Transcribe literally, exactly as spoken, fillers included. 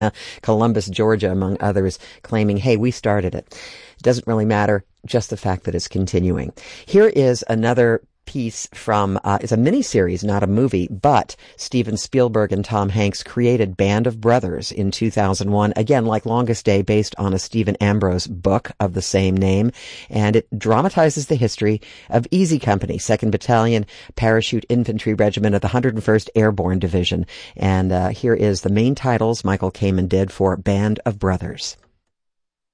Columbus, Georgia, among others, claiming, hey, we started it. It doesn't really matter, just the fact that it's continuing. Here is another piece from, uh, it's a miniseries, not a movie, but Steven Spielberg and Tom Hanks created Band of Brothers in two thousand one, again, like Longest Day, based on a Stephen Ambrose book of the same name, and it dramatizes the history of Easy Company, second Battalion, Parachute Infantry Regiment of the one hundred first Airborne Division, and uh, here is the main titles Michael Kamen did for Band of Brothers.